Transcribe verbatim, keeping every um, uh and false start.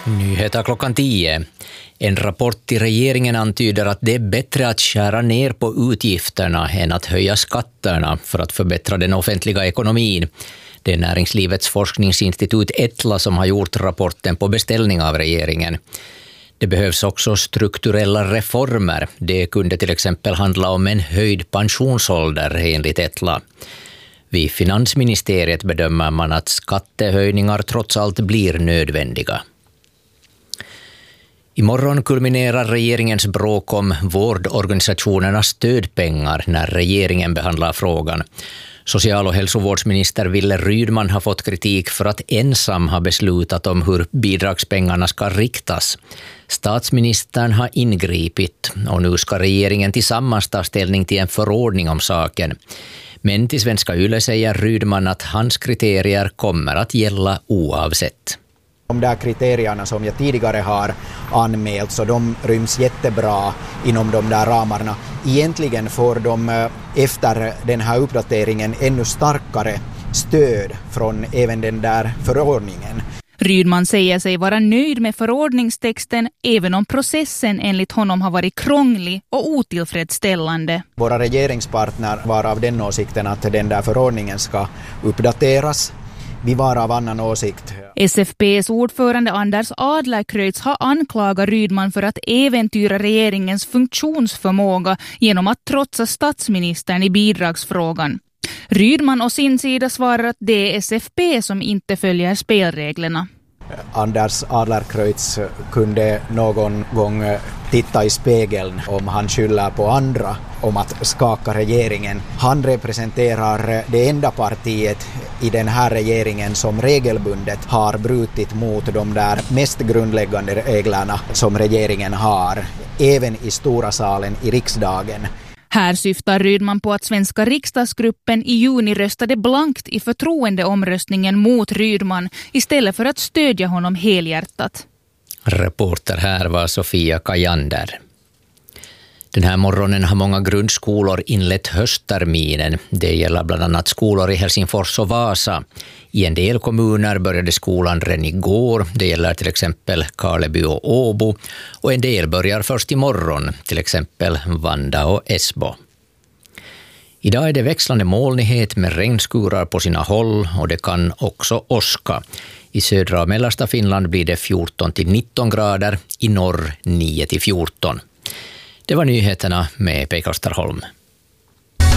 Nyheter klockan tio. En rapport till regeringen antyder att det är bättre att skära ner på utgifterna än att höja skatterna för att förbättra den offentliga ekonomin. Det är Näringslivets forskningsinstitut Etla som har gjort rapporten på beställning av regeringen. Det behövs också strukturella reformer. Det kunde till exempel handla om en höjd pensionsålder enligt Etla. Vid finansministeriet bedömer man att skattehöjningar trots allt blir nödvändiga. Imorgon kulminerar regeringens bråk om vårdorganisationernas stödpengar när regeringen behandlar frågan. Social- och hälsovårdsminister Wille Rydman har fått kritik för att ensam ha beslutat om hur bidragspengarna ska riktas. Statsministern har ingripit och nu ska regeringen tillsammans ta ställning till en förordning om saken. Men till Svenska Yle säger Rydman att hans kriterier kommer att gälla oavsett. De där kriterierna som jag tidigare har anmält, så de ryms jättebra inom de där ramarna. Egentligen får de efter den här uppdateringen ännu starkare stöd från även den där förordningen. Rydman säger sig vara nöjd med förordningstexten även om processen enligt honom har varit krånglig och otillfredsställande. Våra regeringspartner var av den åsikten att den där förordningen ska uppdateras. Vi var av annan åsikt. S F P:s ordförande Anders Adlercreutz har anklagat Rydman för att äventyra regeringens funktionsförmåga genom att trotsa statsministern i bidragsfrågan. Rydman och sin sida svarar att det är S F P som inte följer spelreglerna. Anders Adlercreutz kunde någon gång titta i spegeln om han skyller på andra om att skaka regeringen. Han representerar det enda partiet i den här regeringen som regelbundet har brutit mot de där mest grundläggande reglerna som regeringen har, även i stora salen i riksdagen. Här syftar Rydman på att svenska riksdagsgruppen i juni röstade blankt i förtroendeomröstningen mot Rydman istället för att stödja honom helhjärtat. Reporter här var Sofia Kajander. Den här morgonen har många grundskolor inlett höstterminen. Det gäller bland annat skolor i Helsingfors och Vasa. I en del kommuner började skolan redan igår. Det gäller till exempel Karleby och Åbo. Och en del börjar först imorgon, till exempel Vanda och Esbo. Idag är det växlande molnighet med regnskurar på sina håll och det kan också åska. I södra och mellersta Finland blir det fjorton till nitton grader, i norr nio till fjorton. Det var nyheterna med Pekka Starholm.